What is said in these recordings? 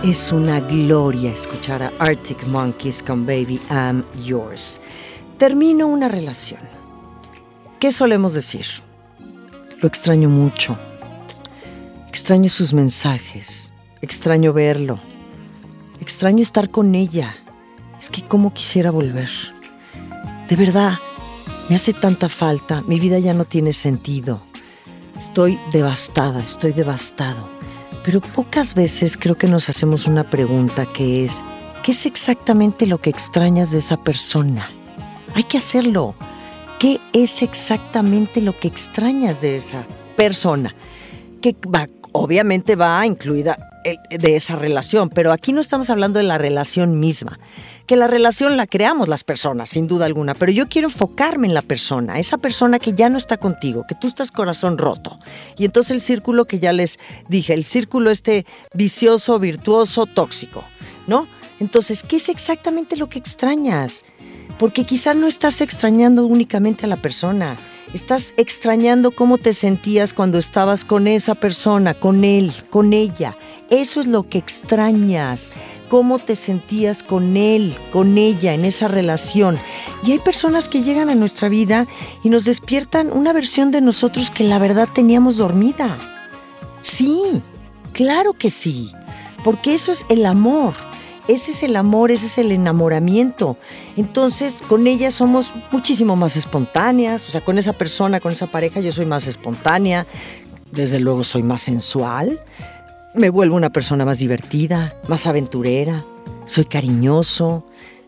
Es una gloria escuchar a Arctic Monkeys con Baby I'm Yours. Termino una relación. ¿Qué solemos decir? Lo extraño mucho. Extraño sus mensajes. Extraño verlo. Extraño estar con ella. Es que cómo quisiera volver. De verdad, me hace tanta falta. Mi vida ya no tiene sentido. Estoy devastada, estoy devastado. Pero pocas veces creo que nos hacemos una pregunta que es, ¿qué es exactamente lo que extrañas de esa persona? Hay que hacerlo. ¿Qué es exactamente lo que extrañas de esa persona? Que obviamente va incluida de esa relación, pero aquí no estamos hablando de la relación misma. Que la relación la creamos las personas, sin duda alguna, pero yo quiero enfocarme en la persona, esa persona que ya no está contigo, que tú estás corazón roto. Y entonces el círculo que ya les dije, el círculo vicioso, virtuoso, tóxico, ¿no? Entonces, ¿qué es exactamente lo que extrañas? Porque quizá no estás extrañando únicamente a la persona, estás extrañando cómo te sentías cuando estabas con esa persona, con él, con ella. Eso es lo que extrañas, cómo te sentías con él, con ella, en esa relación. Y hay personas que llegan a nuestra vida y nos despiertan una versión de nosotros que la verdad teníamos dormida. Sí, claro que sí, porque eso es el amor. Ese es el amor, ese es el enamoramiento. Entonces, con ella somos muchísimo más espontáneas. O sea, con esa persona, con esa pareja, yo soy más espontánea. Desde luego soy más sensual. Me vuelvo una persona más divertida, más aventurera. Soy cariñoso,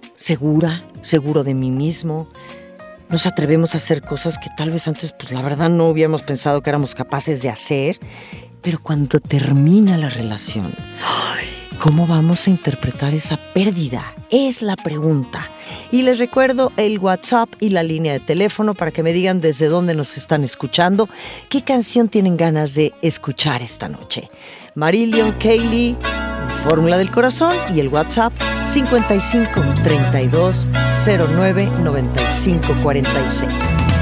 seguro de mí mismo. Nos atrevemos a hacer cosas que tal vez antes, pues la verdad, no hubiéramos pensado que éramos capaces de hacer. Pero cuando termina la relación, ¿cómo vamos a interpretar esa pérdida? Es la pregunta. Y les recuerdo el WhatsApp y la línea de teléfono para que me digan desde dónde nos están escuchando, qué canción tienen ganas de escuchar esta noche. Marillion Kaylee, Fórmula del Corazón, y el WhatsApp 55 32 09 95 46.